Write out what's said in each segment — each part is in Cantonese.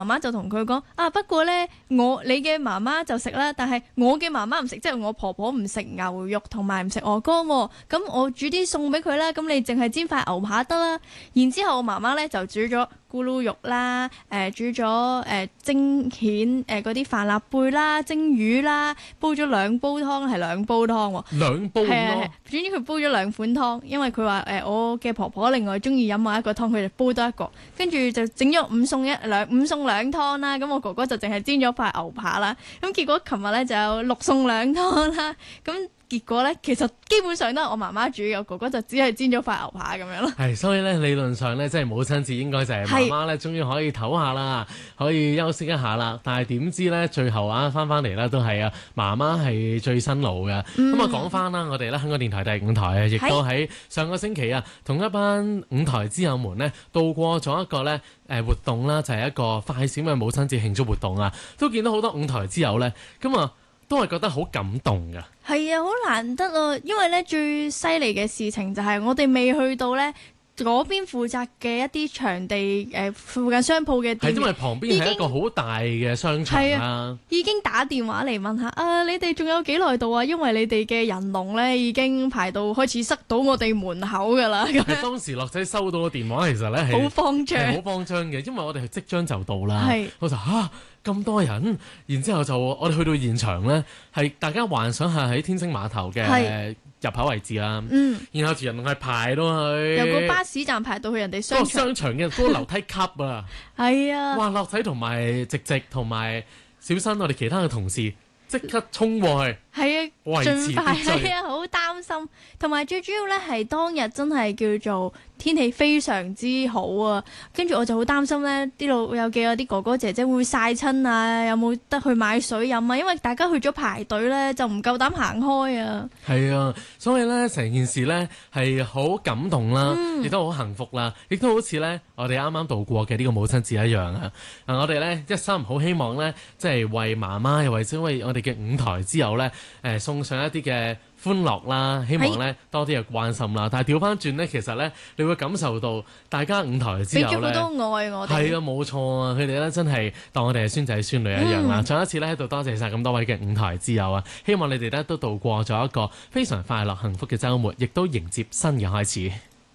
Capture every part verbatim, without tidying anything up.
媽媽就同佢講啊，不過咧我你嘅媽媽就食啦，但係我嘅媽媽唔食，即係我婆婆唔食牛肉同埋唔食鵝肝，咁我煮啲餸俾佢啦，咁你淨係煎塊牛扒得啦。然之後我媽媽咧就煮咗咕嚕肉啦，誒、呃、煮咗誒、呃、蒸蜆誒嗰啲飯臘貝啦，蒸魚啦，煲咗兩煲湯，係兩煲湯喎。 兩煲係啊係， 咯， 總之佢煲咗兩款湯，因為佢話誒我嘅婆婆另外中意飲某一個湯，佢就煲多一個，跟住就整咗五餸一兩五餸兩湯啦。咁我哥哥就淨係煎咗塊牛扒啦。咁結果琴日咧就有六餸兩湯啦。咁結果咧，其實基本上都係我媽媽煮嘅，我哥哥就只係煎咗塊牛扒咁樣咯。 係，所以咧理論上咧，即係母親節應該就係媽媽咧，終於可以唞下啦，可以休息一下啦。但係點知咧，最後啊翻翻嚟咧都係啊媽媽係最辛勞嘅。咁啊講翻啦，我哋咧香港電台第五台啊，亦都喺上個星期啊，同一班五台之友們呢，度過咗一個咧誒活動啦，就係、是、一個快閃嘅母親節慶祝活動啊，都見到好多五台之友咧，咁啊都係覺得好感動㗎。 係啊，好難得啊！因為咧最犀利嘅事情就係我哋未去到咧嗰邊負責嘅一啲場地誒、呃、附近商鋪嘅店， 係因為旁邊係一個好大嘅商場啦、啊， 已經打電話嚟問下啊，你哋仲有幾耐到啊？因為你哋嘅人龍咧已經排到開始塞到我哋門口㗎啦。 係當時樂仔收到個電話，其實咧係好慌張， 好慌張嘅，因為我哋係即將就到啦。 係我就嚇咁多人，然之後就我哋去到現場咧，係大家幻想下喺天星碼頭嘅入口位置啦。嗯，然後條人龍係排到去由個巴士站排到去人哋商場， 嗰個商場嘅嗰個樓梯級啊。 係啊， 哇！樂仔同埋直直同埋小新，我哋其他嘅同事即刻衝過去。 係啊， 維持盡快秩序係啊，好擔心。同埋最主要咧係當日真係叫做天氣非常之好啊，跟住我就好擔心咧啲老友記啊啲哥哥姐姐會曬親啊，有冇得去買水飲啊？因為大家去咗排隊咧就唔夠膽行開啊。係啊，所以咧成件事咧係好感動啦，亦、嗯、都好幸福啦，亦都好似咧我哋啱啱度過嘅呢個母親節一樣啊！啊，我哋咧一心好希望咧，即係為媽媽又或者為我哋嘅五台之友咧。誒、呃、送上一啲嘅歡樂啦，希望咧多啲嘅關心啦。但係調翻轉咧，其實咧你會感受到大家五台之後咧， 俾咗好多愛我哋。 係啊，冇錯啊，佢哋咧真係當我哋係孫仔孫女一樣啦。再、嗯、一次咧喺度多謝晒咁多位嘅五台之友啊！希望你哋咧都度過咗一個非常快樂幸福嘅週末，亦都迎接新嘅開始。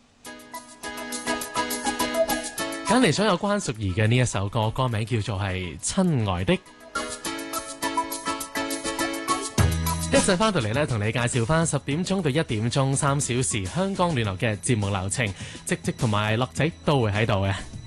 揀嚟所有關淑怡嘅呢一首歌，歌名叫做係《親愛的》。一陣翻到嚟咧，同你介紹翻十點鐘到一點鐘三小時香港暖流嘅節目流程，積積同埋樂仔都會喺度嘅。